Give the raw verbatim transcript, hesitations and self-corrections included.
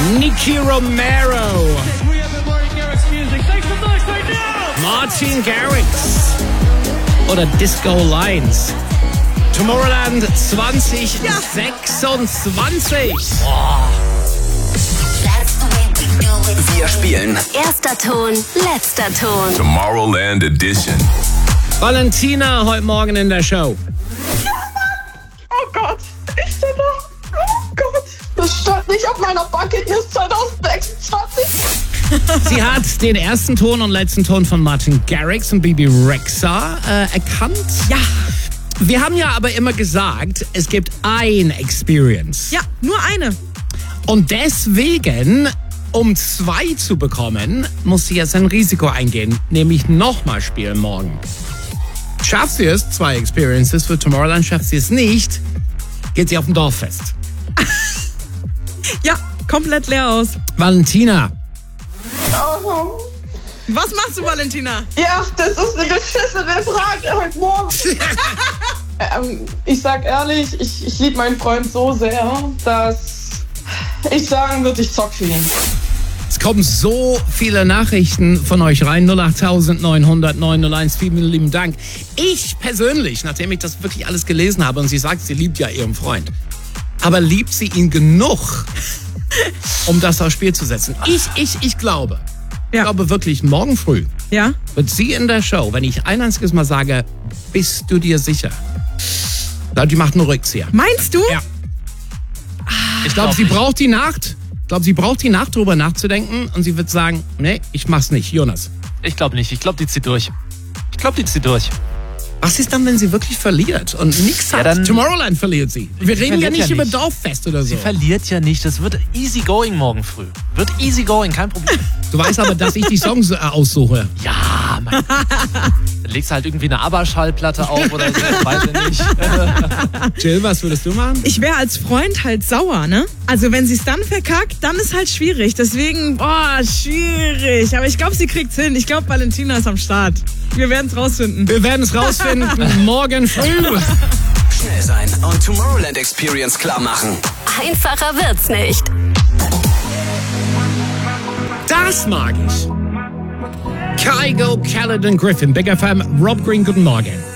Nicky Romero. Martin Garrix. Oder Disco Lines. Tomorrowland zwanzig sechsundzwanzig. Boah. Wir spielen Erster Ton, letzter Ton. Tomorrowland Edition. Valentina heute Morgen in der Show. Oh Gott, ich bin noch. Oh Gott, das stand nicht auf meiner Bucketlist zwanzig sechsundzwanzig. Sie hat den ersten Ton und letzten Ton von Martin Garrix und Bebe Rexha äh, erkannt. Ja. Wir haben ja aber immer gesagt, es gibt ein Experience. Ja, nur eine. Und deswegen, um zwei zu bekommen, muss sie jetzt ein Risiko eingehen, nämlich nochmal spielen morgen. Schafft sie es, zwei Experiences für Tomorrowland, schafft sie es nicht, geht sie auf ein Dorffest. Ja, komplett leer aus. Valentina. Oh. Was machst du, Valentina? Ja, das ist eine beschissene Frage heute Morgen. ähm, ich sag ehrlich, ich, ich liebe meinen Freund so sehr, dass ich sagen würde, ich zock für ihn. Es kommen so viele Nachrichten von euch rein. null acht neun null null neun null eins. Vielen lieben Dank. Ich persönlich, nachdem ich das wirklich alles gelesen habe und sie sagt, sie liebt ja ihren Freund, aber liebt sie ihn genug, um das aufs Spiel zu setzen? Ich, ich, ich glaube, ich Ja. glaube wirklich, morgen früh Ja? wird sie in der Show, wenn ich ein einziges Mal sage, bist du dir sicher? Ich glaube, die macht einen Rückzieher. Meinst du? Ja. Ich glaube, sie braucht die Nacht. Ich glaube, sie braucht die Nacht, drüber nachzudenken und sie wird sagen, nee, ich mach's nicht. Jonas. Ich glaube nicht. Ich glaube, die zieht durch. Ich glaube, die zieht durch. Was ist dann, wenn sie wirklich verliert und nichts Ja, hat? dann- Tomorrowland verliert sie. Wir reden ja verliert nicht ja über nicht. Dorffest oder so. Sie verliert ja nicht. Das wird easy going morgen früh. Wird easy going, kein Problem. Du weißt aber, dass ich die Songs äh, aussuche. Ja, mein Dann legst du halt irgendwie eine ABBA-Schallplatte auf oder so. Weiß ich nicht. Jill, was würdest du machen? Ich wäre als Freund halt sauer, ne? Also wenn sie es dann verkackt, dann ist halt schwierig. Deswegen, boah, schwierig. Aber ich glaube, sie kriegt's hin. Ich glaube, Valentina ist am Start. Wir werden es rausfinden. Wir werden es rausfinden morgen früh. schnell sein und Tomorrowland Experience klar machen. Einfacher wird's nicht. Das mag ich. Kygo, Caledon Griffin, Big F M, Rob Green, guten Morgen.